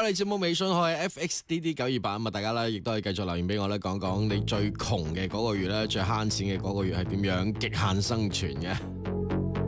我哋節目微信號係 FXDD928咁啊！大家咧亦都係繼續留言俾我咧，講講你最窮嘅嗰個月咧，最慳錢嘅嗰個月係點樣極限生存嘅。